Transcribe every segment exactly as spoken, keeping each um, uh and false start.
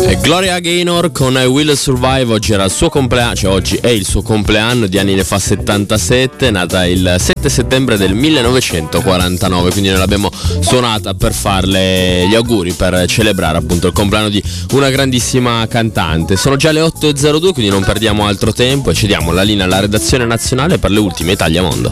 E Gloria Gaynor con I Will Survive. Oggi era il suo compleanno, cioè oggi è il suo compleanno, di anni ne fa settantasette, nata il sette settembre del millenovecentoquarantanove, quindi noi l'abbiamo suonata per farle gli auguri, per celebrare appunto il compleanno di una grandissima cantante. Sono già le otto e zero due, quindi non perdiamo altro tempo e cediamo la linea alla redazione nazionale per le ultime Italia Mondo.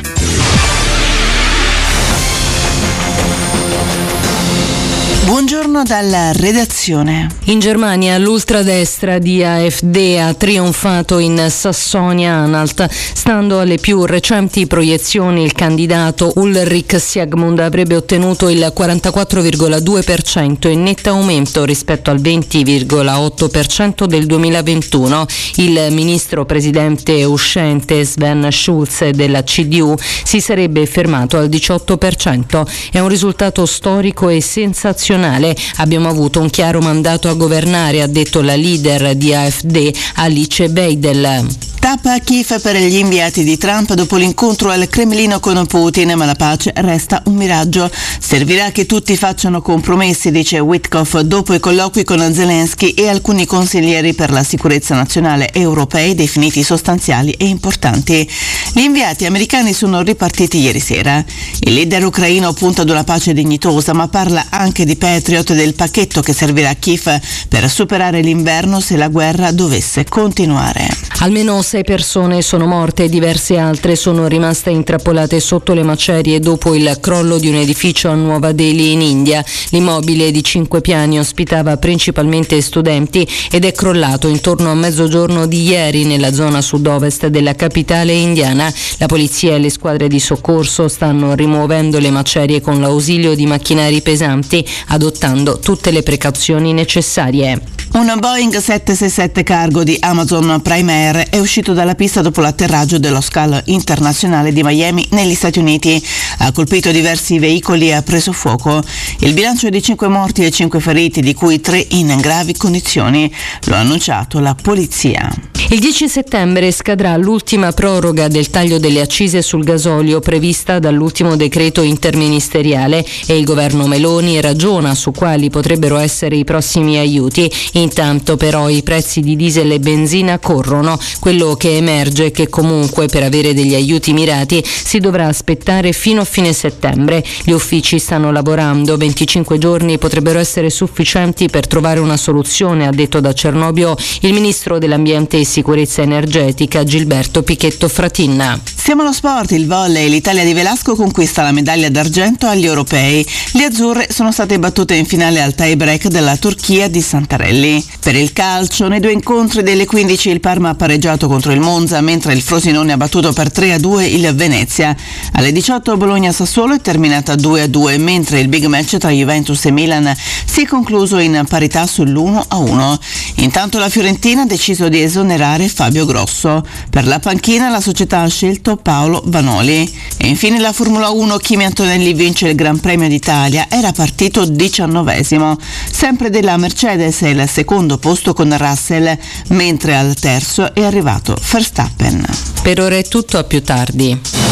Buongiorno dalla redazione. In Germania l'ultradestra di A F D ha trionfato in Sassonia-Anhalt. Stando alle più recenti proiezioni, il candidato Ulrich Siegmund avrebbe ottenuto il quarantaquattro virgola due per cento, in netto aumento rispetto al venti virgola otto per cento del duemilaventuno. Il ministro presidente uscente Sven Schulze della C D U si sarebbe fermato al diciotto per cento. È un risultato storico e sensazionale. Abbiamo avuto un chiaro mandato a governare, ha detto la leader di A F D, Alice Weidel. Tappa a Kiev per gli inviati di Trump dopo l'incontro al Cremlino con Putin, ma la pace resta un miraggio. Servirà che tutti facciano compromessi, dice Witkoff dopo i colloqui con Zelensky e alcuni consiglieri per la sicurezza nazionale europei definiti sostanziali e importanti. Gli inviati americani sono ripartiti ieri sera. Il leader ucraino punta ad una pace dignitosa, ma parla anche di Patriot e del pacchetto che servirà a Kiev per superare l'inverno se la guerra dovesse continuare. Almeno sei persone sono morte e diverse altre sono rimaste intrappolate sotto le macerie dopo il crollo di un edificio a Nuova Delhi in India. L'immobile di cinque piani ospitava principalmente studenti ed è crollato intorno a mezzogiorno di ieri nella zona sud-ovest della capitale indiana. La polizia e le squadre di soccorso stanno rimuovendo le macerie con l'ausilio di macchinari pesanti, adottando tutte le precauzioni necessarie. Un Boeing sette sei sette cargo di Amazon Prime Air è uscito dalla pista dopo l'atterraggio dello scalo internazionale di Miami negli Stati Uniti. Ha colpito diversi veicoli e ha preso fuoco. Il bilancio è di cinque morti e cinque feriti, di cui tre in gravi condizioni. Lo ha annunciato la polizia. Il dieci settembre scadrà l'ultima proroga del taglio delle accise sul gasolio prevista dall'ultimo decreto interministeriale e il governo Meloni ragiona su quali potrebbero essere i prossimi aiuti. Intanto però i prezzi di diesel e benzina corrono. Quello che emerge è che comunque per avere degli aiuti mirati si dovrà aspettare fino a fine settembre. Gli uffici stanno lavorando, venticinque giorni potrebbero essere sufficienti per trovare una soluzione, ha detto da Cernobbio il ministro dell'ambiente e sicurezza energetica Gilberto Pichetto Fratin. Siamo allo sport, il volley. L'Italia di Velasco conquista la medaglia d'argento agli europei. Le azzurre sono state battute in finale al tie break della Turchia di Santarelli. Per il calcio, nei due incontri delle quindici il Parma ha pareggiato contro il Monza, mentre il Frosinone ha battuto per tre a due il Venezia. Alle diciotto Bologna-Sassuolo è terminata due a due, mentre il big match tra Juventus e Milan si è concluso in parità sull'uno a uno. Intanto la Fiorentina ha deciso di esonerare Fabio Grosso. Per la panchina la società ha scelto Paolo Vanoli. E infine la Formula uno, Kimi Antonelli vince il Gran Premio d'Italia, era partito diciannovesimo. Sempre della Mercedes è il secondo posto con Russell, mentre al terzo è arrivato Verstappen. Per ora è tutto, a più tardi.